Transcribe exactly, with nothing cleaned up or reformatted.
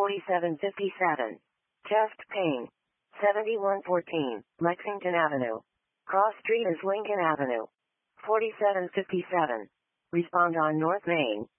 forty-seven fifty-seven. Chest pain. seventy-one fourteen, Lexington Avenue. Cross Street is Lincoln Avenue. forty-seven fifty-seven. Respond on North Main.